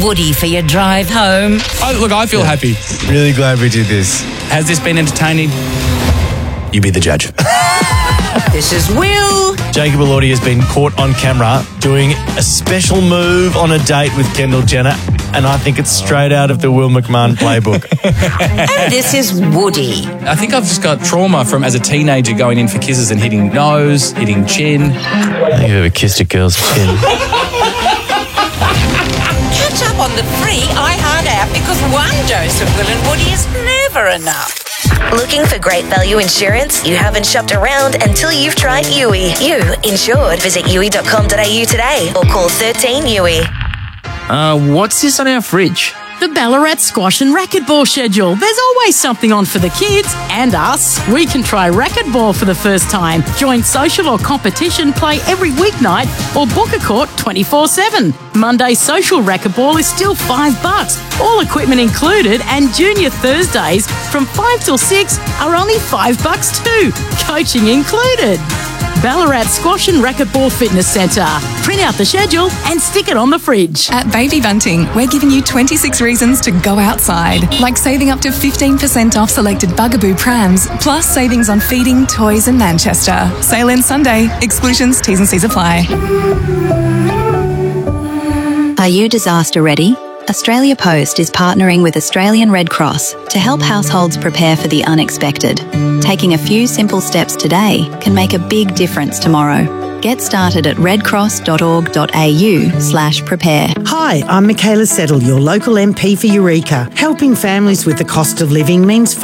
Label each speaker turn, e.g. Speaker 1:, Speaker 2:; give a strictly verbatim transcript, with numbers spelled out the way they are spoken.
Speaker 1: Woody for your drive home.
Speaker 2: I, look, I feel yeah. happy.
Speaker 3: Really glad we did this.
Speaker 2: Has this been entertaining? You be the judge.
Speaker 1: This is Will.
Speaker 3: Jacob Elordi has been caught on camera doing a special move on a date with Kendall Jenner, and I think it's straight out of the Will McMahon playbook.
Speaker 1: And this is Woody.
Speaker 2: I think I've just got trauma from as a teenager going in for kisses and hitting nose, hitting chin.
Speaker 3: I think you've ever kissed a girl's chin.
Speaker 1: Catch up on the free iHeart app because one dose of Will and Woody is never enough.
Speaker 4: Looking for great value insurance? You haven't shopped around until you've tried U I. You insured. Visit U I dot com dot A U today or call thirteen U I.
Speaker 5: Uh, what's this on our fridge?
Speaker 6: The Ballarat Squash and Racquetball schedule. There's always something on for the kids and us. We can try racquetball for the first time. Join social or competition play every weeknight or book a court twenty-four seven. Monday social racquetball is still five bucks. All equipment included, and junior Thursdays from five till six are only five bucks too. Coaching included. Ballarat Squash and Racquetball Fitness Centre. Print out the schedule and stick it on the fridge.
Speaker 7: At Baby Bunting, we're giving you twenty-six reasons to go outside, like saving up to fifteen percent off selected Bugaboo prams, plus savings on feeding, toys and Manchester. Sale ends Sunday. Exclusions, T's and C's apply.
Speaker 8: Are you disaster ready? Australia Post is partnering with Australian Red Cross to help households prepare for the unexpected. Taking a few simple steps today can make a big difference tomorrow. Get started at redcross.org.au slash prepare.
Speaker 9: Hi, I'm Michaela Settle, your local M P for Eureka. Helping families with the cost of living means